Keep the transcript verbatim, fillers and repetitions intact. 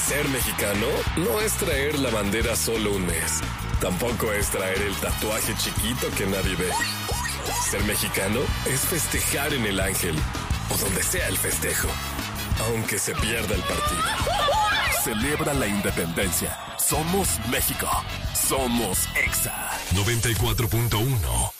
Ser mexicano no es traer la bandera solo un mes. Tampoco es traer el tatuaje chiquito que nadie ve. Ser mexicano es festejar en el Ángel o donde sea el festejo, aunque se pierda el partido. Celebra la independencia. Somos México. Somos Exa noventa y cuatro punto uno